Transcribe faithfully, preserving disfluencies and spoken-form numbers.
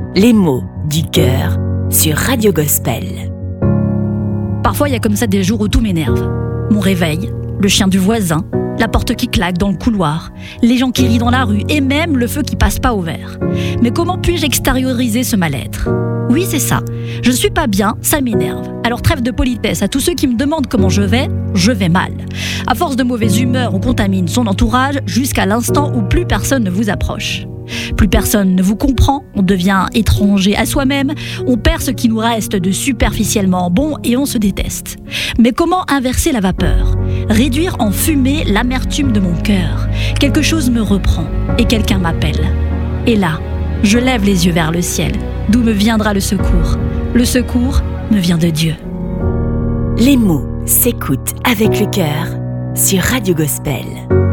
Les mots du cœur sur Radio Gospel. Parfois, il y a comme ça des jours où tout m'énerve. Mon réveil, le chien du voisin, la porte qui claque dans le couloir, les gens qui rient dans la rue et même le feu qui passe pas au vert. Mais comment puis-je extérioriser ce mal-être ? Oui, c'est ça. Je suis pas bien, ça m'énerve. Alors trêve de politesse à tous ceux qui me demandent comment je vais, je vais mal. À force de mauvaise humeur, on contamine son entourage jusqu'à l'instant où plus personne ne vous approche. Plus personne ne vous comprend, on devient étranger à soi-même, on perd ce qui nous reste de superficiellement bon et on se déteste. Mais comment inverser la vapeur ? Réduire en fumée l'amertume de mon cœur. Quelque chose me reprend et quelqu'un m'appelle. Et là, je lève les yeux vers le ciel, d'où me viendra le secours. Le secours me vient de Dieu. Les mots s'écoutent avec le cœur sur Radio Gospel.